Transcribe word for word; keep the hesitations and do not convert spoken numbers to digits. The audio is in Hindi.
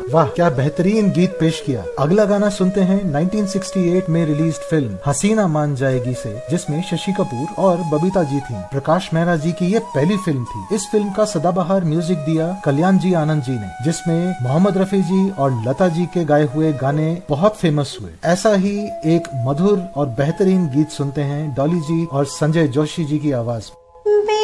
वाह क्या बेहतरीन गीत पेश किया। अगला गाना सुनते हैं उन्नीस सौ अड़सठ में रिलीज फिल्म हसीना मान जाएगी से, जिसमें शशि कपूर और बबीता जी थीं। प्रकाश मेहरा जी की ये पहली फिल्म थी। इस फिल्म का सदाबहार म्यूजिक दिया कल्याण जी आनंद जी ने, जिसमें मोहम्मद रफी जी और लता जी के गाए हुए गाने बहुत फेमस हुए। ऐसा ही एक मधुर और बेहतरीन गीत सुनते हैं डॉली जी और संजय जोशी जी की आवाज।